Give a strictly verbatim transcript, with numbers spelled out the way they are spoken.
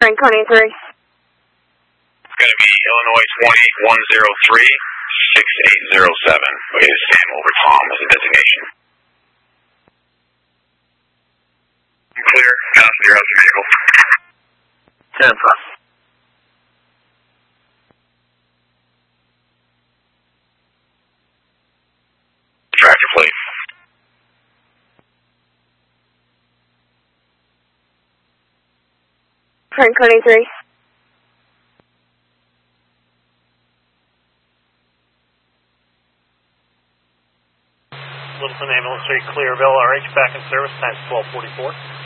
Franconia three. It's going to be Illinois twenty one zero three six eight zero seven. We have Sam over Tom as a designation. I'm clear. Passenger out the vehicle. Tampa. Tractor plate. Franconia three. Littleton Ambulance three, Clearville, R H back in service, times twelve forty-four.